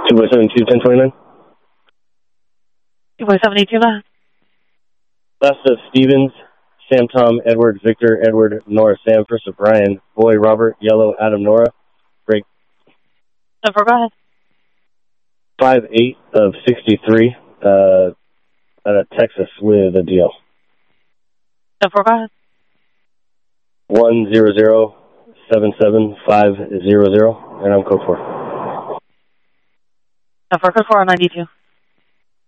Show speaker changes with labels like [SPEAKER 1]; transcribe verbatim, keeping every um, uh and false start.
[SPEAKER 1] two four seven two, ten twenty-nine.
[SPEAKER 2] two four seven eight two nine.
[SPEAKER 1] Last of Stevens, Sam, Tom, Edward, Victor, Edward, Nora, Sam, first of Brian, Boy, Robert, Yellow, Adam, Nora. Break.
[SPEAKER 2] ten four, go ahead.
[SPEAKER 1] five eight of sixty-three, uh, out of Texas with a deal.
[SPEAKER 2] ten four, go ahead.
[SPEAKER 1] one zero zero seven seven five zero zero, and I'm code four.
[SPEAKER 2] ten four, code four, ninety-two.